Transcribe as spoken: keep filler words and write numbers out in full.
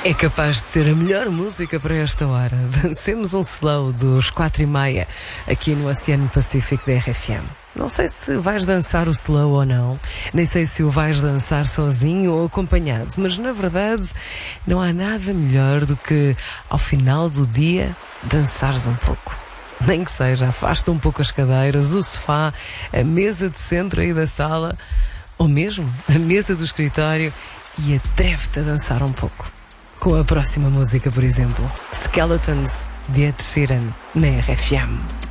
É capaz de ser a melhor música para esta hora. Dancemos um slow dos quatro e meia aqui no Oceano Pacífico da R F M. Não sei se vais dançar o slow ou não, nem sei se o vais dançar sozinho ou acompanhado, mas na verdade não há nada melhor do que ao final do dia dançares um pouco. Nem que seja, afasta um pouco as cadeiras, o sofá, a mesa de centro aí da sala, ou mesmo a mesa do escritório, e atreve-te a dançar um pouco. Com a próxima música, por exemplo, Skeletons de Ed Sheeran na R F M.